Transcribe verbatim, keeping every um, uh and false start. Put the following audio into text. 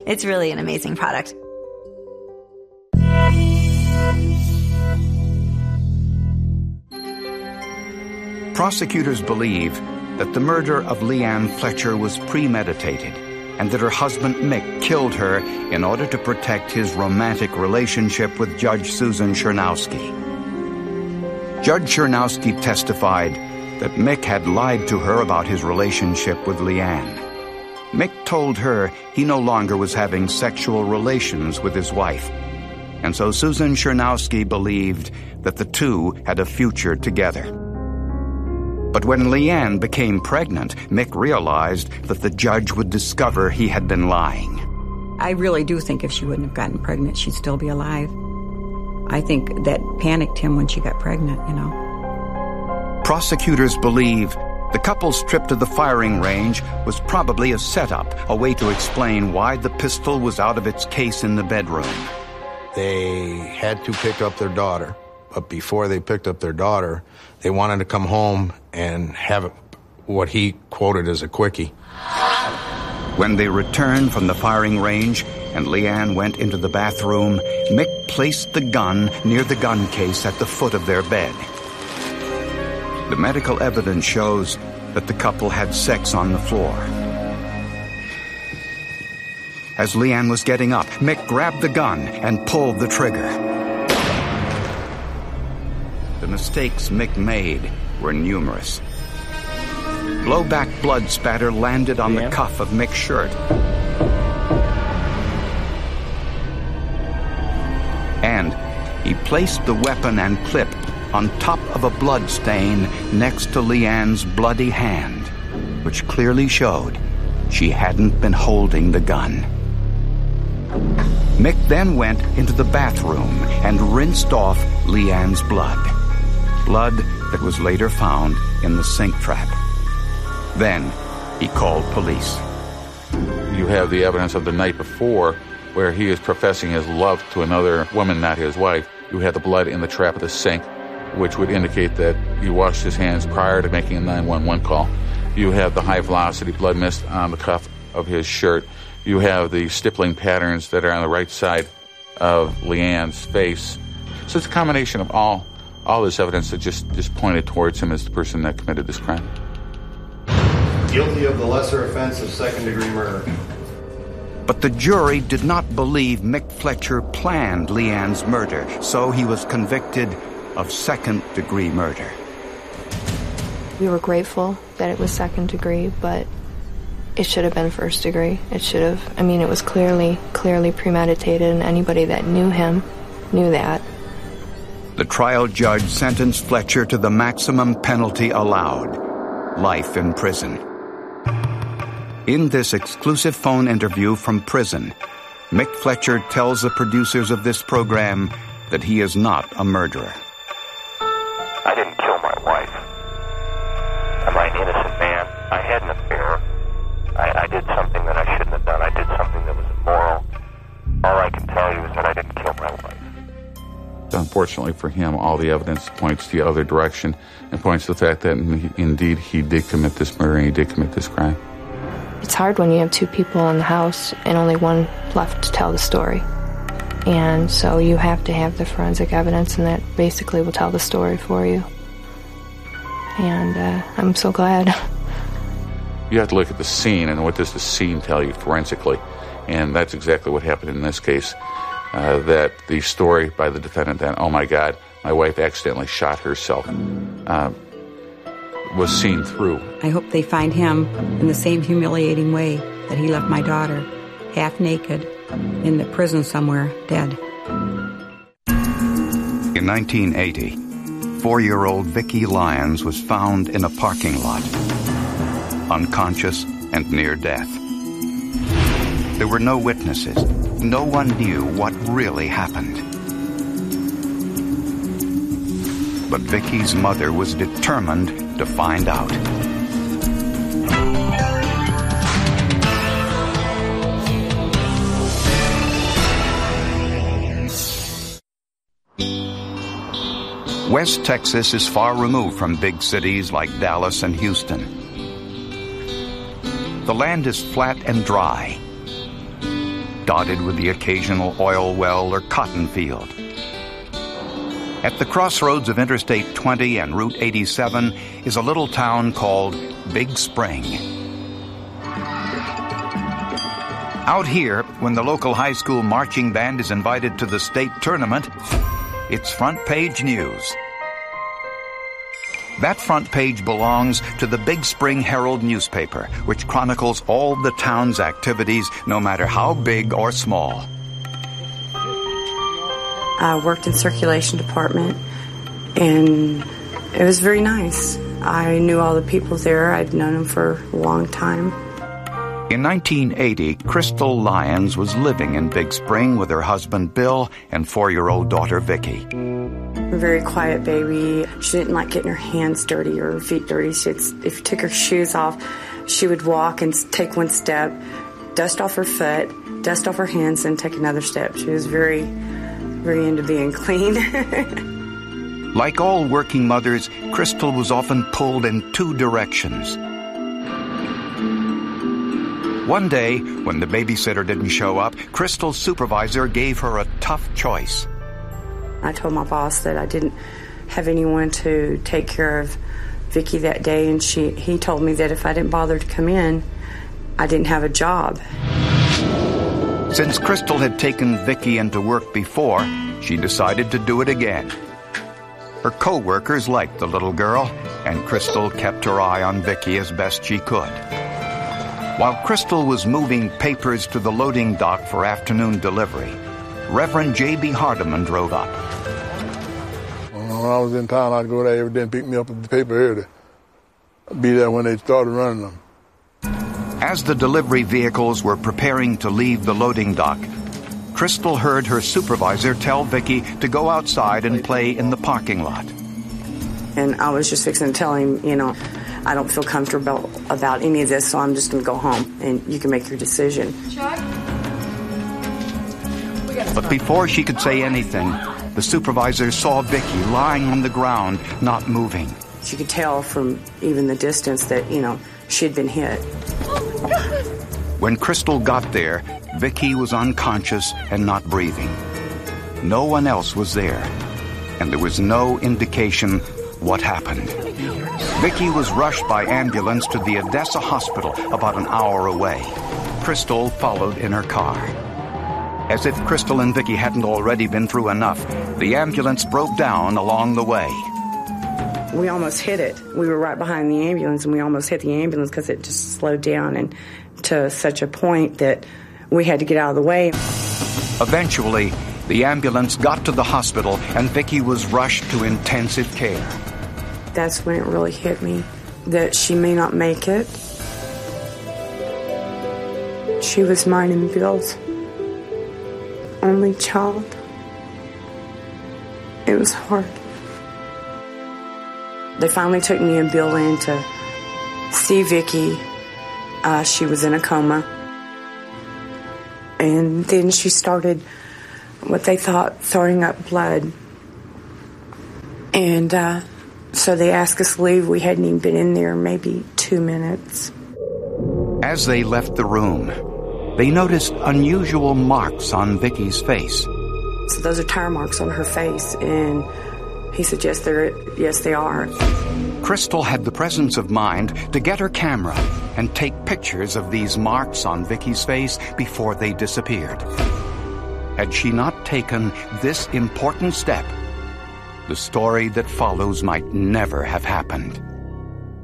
It's really an amazing product. Prosecutors believe that the murder of Leanne Fletcher was premeditated and that her husband Mick killed her in order to protect his romantic relationship with Judge Susan Chernowski. Judge Chernowski testified that Mick had lied to her about his relationship with Leanne. Mick told her he no longer was having sexual relations with his wife, and so Susan Chernowski believed that the two had a future together. But when Leanne became pregnant, Mick realized that the judge would discover he had been lying. I really do think if she wouldn't have gotten pregnant, she'd still be alive. I think that panicked him when she got pregnant, you know. Prosecutors believe the couple's trip to the firing range was probably a setup, a way to explain why the pistol was out of its case in the bedroom. They had to pick up their daughter, but before they picked up their daughter, they wanted to come home and have what he quoted as a quickie. When they returned from the firing range and Leanne went into the bathroom, Mick placed the gun near the gun case at the foot of their bed. The medical evidence shows that the couple had sex on the floor. As Leanne was getting up, Mick grabbed the gun and pulled the trigger. The mistakes Mick made were numerous. Blowback blood spatter landed on the cuff of Mick's shirt. And he placed the weapon and clip on top of a blood stain next to Leanne's bloody hand, which clearly showed she hadn't been holding the gun. Mick then went into the bathroom and rinsed off Leanne's blood. Blood that was later found in the sink trap. Then he called police. You have the evidence of the night before where he is professing his love to another woman, not his wife. You had the blood in the trap of the sink, which would indicate that he washed his hands prior to making a nine one one call. You have the high-velocity blood mist on the cuff of his shirt. You have the stippling patterns that are on the right side of Leanne's face. So it's a combination of all all this evidence that just, just pointed towards him as the person that committed this crime. Guilty of the lesser offense of second-degree murder. But the jury did not believe Mick Fletcher planned Leanne's murder, so he was convicted of second-degree murder. We were grateful that it was second-degree, but it should have been first-degree. It should have, I mean, it was clearly, clearly premeditated, and anybody that knew him knew that. The trial judge sentenced Fletcher to the maximum penalty allowed, life in prison. In this exclusive phone interview from prison, Mick Fletcher tells the producers of this program that he is not a murderer. I didn't kill my wife. Am I an innocent man? I had an affair. I, I did something that I shouldn't have done. I did something that was immoral. All I can tell you is that I didn't kill my wife. Unfortunately for him, all the evidence points the other direction and points to the fact that indeed he did commit this murder and he did commit this crime. It's hard when you have two people in the house and only one left to tell the story. And so you have to have the forensic evidence, and that basically will tell the story for you. And uh, I'm so glad. You have to look at the scene, and what does the scene tell you forensically? And that's exactly what happened in this case. Uh, that the story by the defendant that, oh my God, my wife accidentally shot herself, uh, was seen through. I hope they find him in the same humiliating way that he left my daughter, half naked, in the prison somewhere, dead. In nineteen eighty, four-year-old Vicki Lyons was found in a parking lot, unconscious and near death. There were no witnesses. No one knew what really happened. But Vicki's mother was determined to find out. West Texas is far removed from big cities like Dallas and Houston. The land is flat and dry. dotted with the occasional oil well or cotton field. At the crossroads of Interstate twenty and Route eighty-seven is a little town called Big Spring. Out here, when the local high school marching band is invited to the state tournament, it's front page news. That front page belongs to the Big Spring Herald newspaper, which chronicles all the town's activities, no matter how big or small. I worked in circulation department, and it was very nice. I knew all the people there. I'd known them for a long time. In nineteen eighty, Crystal Lyons was living in Big Spring with her husband Bill and four-year-old daughter Vicki. A very quiet baby. She didn't like getting her hands dirty or her feet dirty. She'd, if you took her shoes off, she would walk and take one step, dust off her foot, dust off her hands, and take another step. She was very, very into being clean. Like all working mothers, Crystal was often pulled in two directions. One day, when the babysitter didn't show up, Crystal's supervisor gave her a tough choice. I told my boss that I didn't have anyone to take care of Vicki that day, and she he told me that if I didn't bother to come in, I didn't have a job. Since Crystal had taken Vicki into work before, she decided to do it again. Her co-workers liked the little girl, and Crystal kept her eye on Vicki as best she could. While Crystal was moving papers to the loading dock for afternoon delivery, Reverend J B Hardiman drove up. When I was in town, I'd go there every day and pick me up the paper here to be there when they started running them. As the delivery vehicles were preparing to leave the loading dock, Crystal heard her supervisor tell Vicki to go outside and play in the parking lot. And I was just fixing to tell him, you know, I don't feel comfortable about any of this, so I'm just going to go home, and you can make your decision. Chuck? But before she could say anything, the supervisor saw Vicki lying on the ground, not moving. She could tell from even the distance that, you know, she had been hit. When Crystal got there, Vicki was unconscious and not breathing. No one else was there, and there was no indication what happened. Vicki was rushed by ambulance to the Odessa Hospital about an hour away. Crystal followed in her car. As if Crystal and Vicki hadn't already been through enough, the ambulance broke down along the way. We almost hit it. We were right behind the ambulance, and we almost hit the ambulance because it just slowed down and to such a point that we had to get out of the way. Eventually, the ambulance got to the hospital, and Vicki was rushed to intensive care. That's when it really hit me that she may not make it. She was mine and Bill's only child. It was hard. They finally took me and Bill in to see Vicki. Uh, she was in a coma. And then she started what they thought throwing up blood. And uh, so they asked us to leave. We hadn't even been in there maybe two minutes. As they left the room, they noticed unusual marks on Vicki's face. So those are tire marks on her face, and he said, yes, they're, yes, they are. Crystal had the presence of mind to get her camera and take pictures of these marks on Vicki's face before they disappeared. Had she not taken this important step, the story that follows might never have happened.